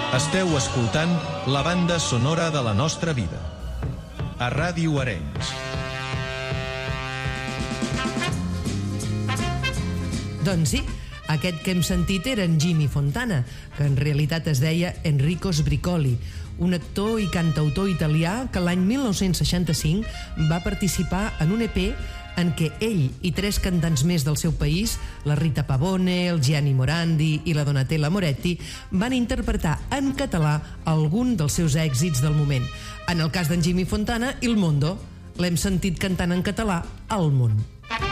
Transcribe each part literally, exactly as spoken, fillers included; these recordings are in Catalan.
Esteu escoltant la banda sonora de la nostra vida. A Ràdio Arenys. Doncs sí, aquest que hem sentit era en Jimmy Fontana, que en realitat es deia Enrico Sbricoli, un actor i cantautor italià que l'any mil nou-cents seixanta-cinc va participar en un E P en què ell i tres cantants més del seu país, la Rita Pavone, el Gianni Morandi i la Donatella Moretti, van interpretar en català algun dels seus èxits del moment. En el cas d'en Jimmy Fontana, Il Mondo. L'hem sentit cantant en català al món.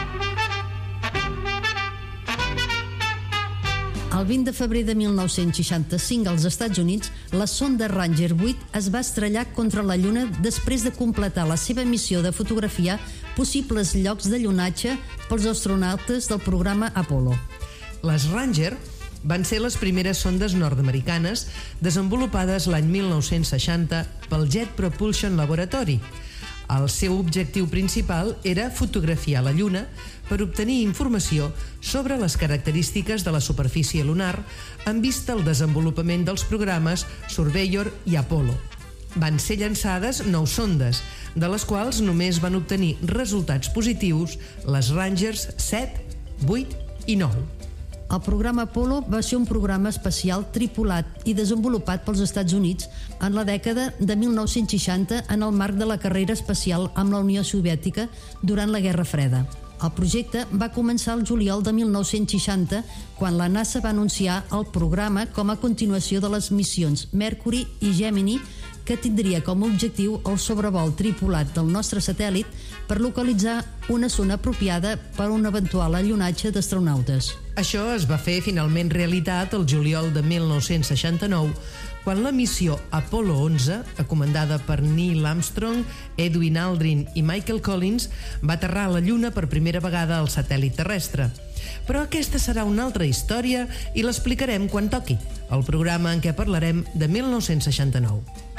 El vint de febrer de mil nou-cents seixanta-cinc, als Estats Units, la sonda Ranger vuit es va estrellar contra la Lluna després de completar la seva missió de fotografiar possibles llocs de llunatge pels astronautes del programa Apollo. Les Ranger van ser les primeres sondes nord-americanes desenvolupades l'any mil nou-cents seixanta pel Jet Propulsion Laboratory. El seu objectiu principal era fotografiar la Lluna per obtenir informació sobre les característiques de la superfície lunar en vista al desenvolupament dels programes Surveyor i Apollo. Van ser llançades nou sondes, de les quals només van obtenir resultats positius les Rangers set, vuit i nou. El programa Apollo va ser un programa espacial tripulat i desenvolupat pels Estats Units en la dècada de mil nou-cents seixanta en el marc de la carrera espacial amb la Unió Soviètica durant la Guerra Freda. El projecte va començar el juliol de mil nou-cents seixanta, quan la NASA va anunciar el programa com a continuació de les missions Mercury i Gemini, que tindria com a objectiu el sobrevol tripulat del nostre satèl·lit per localitzar una zona apropiada per a un eventual allunatge d'astronautes. Això es va fer finalment realitat el juliol de mil nou-cents seixanta-nou, quan la missió Apollo onze, comandada per Neil Armstrong, Edwin Aldrin i Michael Collins, va aterrar a la Lluna per primera vegada al satèl·lit terrestre. Però aquesta serà una altra història i l'explicarem quan toqui, el programa en què parlarem de mil nou-cents seixanta-nou.